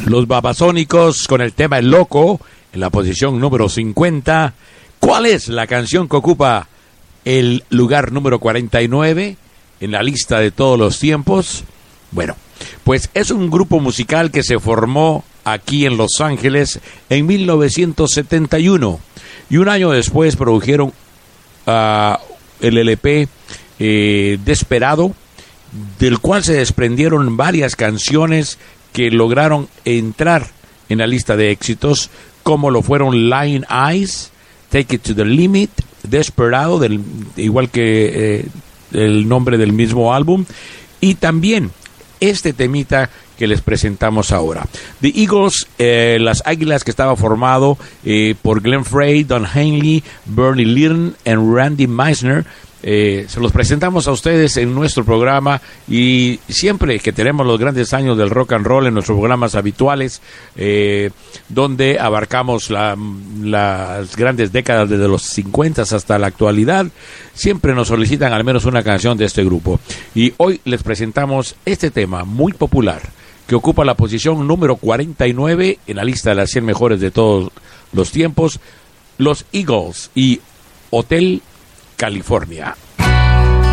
Los Babasónicos con el tema El Loco en la posición número 50. ¿Cuál es la canción que ocupa el lugar número 49 en la lista de todos los tiempos? Bueno, pues es un grupo musical que se formó aquí en Los Ángeles en 1971 y un año después produjeron el LP Desperado, del cual se desprendieron varias canciones que lograron entrar en la lista de éxitos, como lo fueron Lying Eyes, Take It to the Limit, Desperado, igual que el nombre del mismo álbum, y también este temita que les presentamos ahora. The Eagles, las Águilas, que estaba formado por Glenn Frey, Don Henley, Bernie Leadon y Randy Meisner. Se los presentamos a ustedes en nuestro programa, y siempre que tenemos los grandes años del rock and roll en nuestros programas habituales, donde abarcamos las grandes décadas desde los 50 hasta la actualidad, siempre nos solicitan al menos una canción de este grupo, y hoy les presentamos este tema muy popular que ocupa la posición número 49 en la lista de las 100 mejores de todos los tiempos, los Eagles y Hotel California.